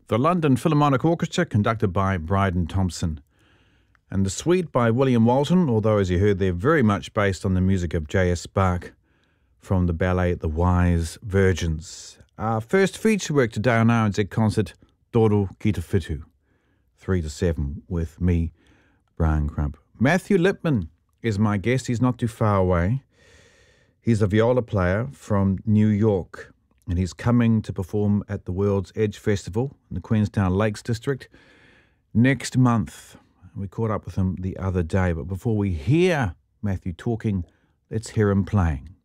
The London Philharmonic Orchestra, conducted by Bryden Thompson. And the Suite by William Walton, although as you heard, they're very much based on the music of J.S. Bach from the ballet The Wise Virgins. Our first feature work today on RNZ Concert, Toro Ki Te Whitu, 3 to 7, with me, Brian Crump. Matthew Lipman is my guest. He's not too far away. He's a viola player from New York, and he's coming to perform at the World's Edge Festival in the Queenstown Lakes District next month. We caught up with him the other day, but before we hear Matthew talking, let's hear him playing.